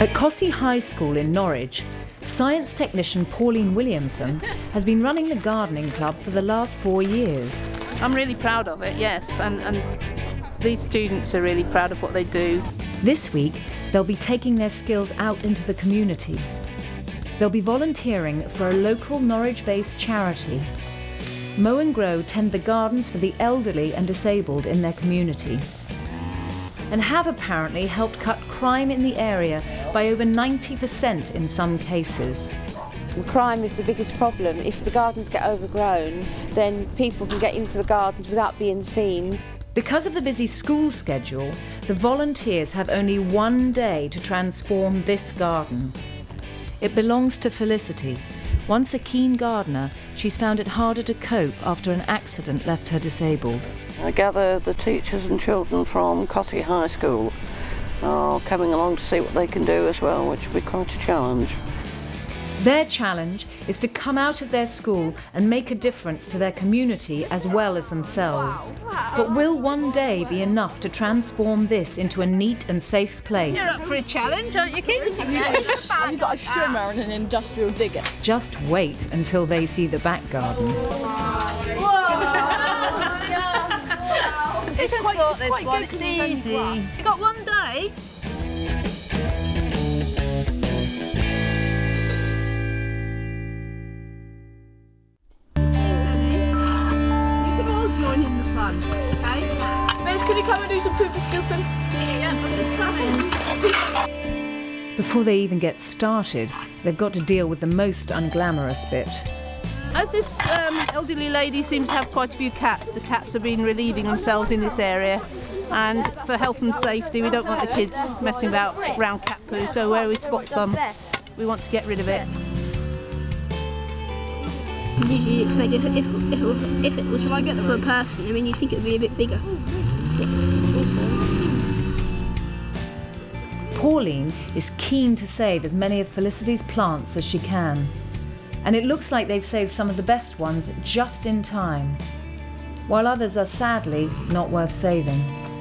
At Cossey High School in Norwich, science technician Pauline Williamson has been running the gardening club for the last 4 years. I'm really proud of it, yes, and these students are really proud of what they do. This week, they'll be taking their skills out into the community. They'll be volunteering for a local Norwich-based charity. Mow and Grow tend the gardens for the elderly and disabled in their community, and have apparently helped cut crime in the area by over 90% in some cases. Crime is the biggest problem. If the gardens get overgrown, then people can get into the gardens without being seen. Because of the busy school schedule, the volunteers have only one day to transform this garden. It belongs to Felicity. Once a keen gardener, she's found it harder to cope after an accident left her disabled. I gather the teachers and children from Cossey High School are coming along to see what they can do as well, which will be quite a challenge. Their challenge is to come out of their school and make a difference to their community as well as themselves. But will one day be enough to transform this into a neat and safe place? You're up for a challenge, aren't you, kids? Have you got a strimmer and an industrial digger? Just wait until they see the back garden. It's It's easy. You got one day. Can you come and do some poop and scooping? Yeah. Before they even get started, they've got to deal with the most unglamorous bit. As this elderly lady seems to have quite a few cats, the cats have been relieving themselves in this area, and for health and safety we don't want the kids messing about around cat poo, so where we spot some we want to get rid of it. Usually you'd expect if it was for a person, I mean, you'd think it would be a bit bigger. Pauline is keen to save as many of Felicity's plants as she can. And it looks like they've saved some of the best ones just in time, while others are sadly not worth saving.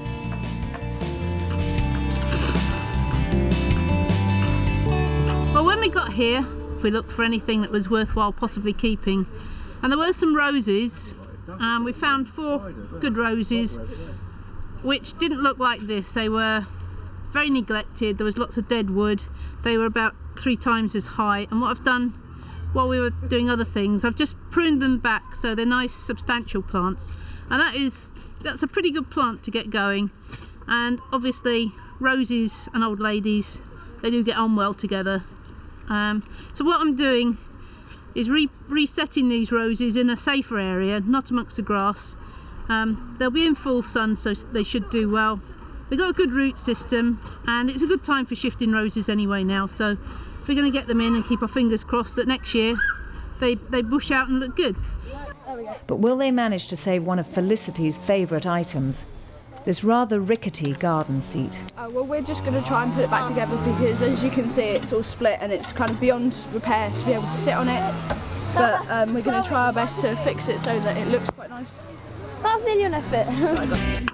Well, when we got here, we looked for anything that was worthwhile possibly keeping, and there were some roses. We found 4 good roses which didn't look like this. They were very neglected, there was lots of dead wood, they were about 3 times as high, and what I've done while we were doing other things, I've just pruned them back so they're nice substantial plants, and that's a pretty good plant to get going. And obviously roses and old ladies, they do get on well together. So what I'm doing is resetting these roses in a safer area, not amongst the grass. They'll be in full sun, so they should do well. They've got a good root system, and it's a good time for shifting roses anyway now, so we're going to get them in and keep our fingers crossed that next year they bush out and look good. But will they manage to save one of Felicity's favourite items? This rather rickety garden seat. Well, we're just going to try and put it back together because, as you can see, it's all split and it's kind of beyond repair to be able to sit on it. But we're going to try our best to fix it so that it looks quite nice. £5 million effort.